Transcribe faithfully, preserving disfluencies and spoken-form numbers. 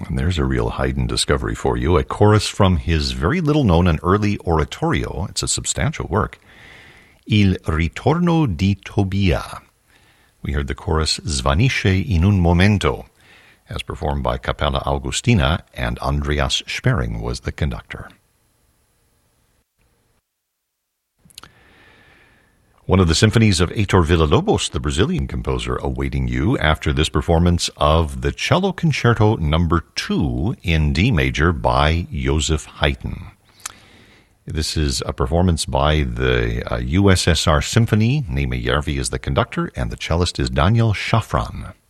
And there's a real Haydn discovery for you. A chorus from his very little-known and early oratorio. It's a substantial work. Il ritorno di Tobia. We heard the chorus Svanisce in un momento, as performed by Capella Augustina, and Andreas Sperring was the conductor. One of the symphonies of Heitor Villa-Lobos, the Brazilian composer, awaiting you after this performance of the Cello Concerto Number two in D major by Joseph Haydn. This is a performance by the uh, U S S R Symphony. Nima Järvi is the conductor, and the cellist is Daniel Shafran.